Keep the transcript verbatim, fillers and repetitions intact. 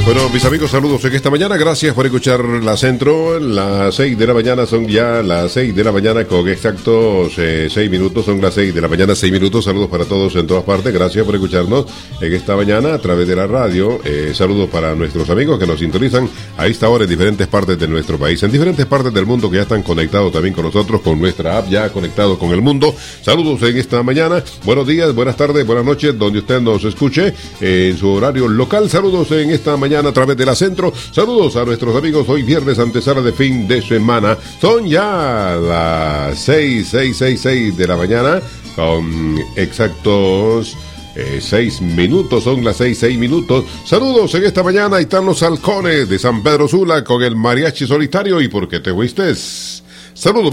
Bueno, mis amigos, saludos en esta mañana. Gracias por escuchar la Centro. Las seis de la mañana son ya las seis de la mañana con exactos eh, seis minutos. Son las seis de la mañana, seis minutos. Saludos para todos en todas partes. Gracias por escucharnos en esta mañana a través de la radio. Eh, saludos para nuestros amigos que nos sintonizan a esta hora en diferentes partes de nuestro país, en diferentes partes del mundo que ya están conectados también con nosotros, con nuestra app, ya conectados con el mundo. Saludos en esta mañana. Buenos días, buenas tardes, buenas noches, donde usted nos escuche eh, en su horario local. Saludos en esta mañana a través de la Centro. Saludos a nuestros amigos hoy viernes, antesala de fin de semana. Son ya las seis, seis, seis, seis de la mañana con exactos eh, seis minutos. Son las seis, seis minutos. Saludos en esta mañana. Ahí están los halcones de San Pedro Sula con el mariachi solitario. ¿Y por qué te fuiste? Saludos.